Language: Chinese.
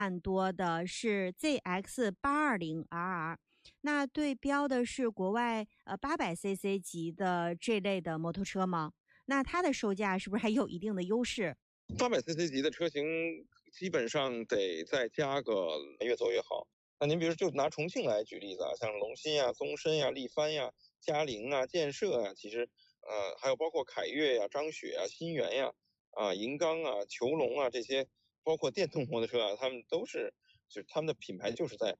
看多的是 ZX820RR，那对标的是国外800cc 级的这类的摩托车吗？那它的售价是不是还有一定的优势？ 800cc 级的车型基本上得再加个越走越好。那您比如就拿重庆来举例子啊，像龙鑫呀、宗申呀、力帆呀、嘉陵啊、建设呀，其实还有包括凯越呀、张雪呀、新源呀、银刚啊、虬龙啊这些，包括电动摩托车啊，他们都是就是他们的品牌就是在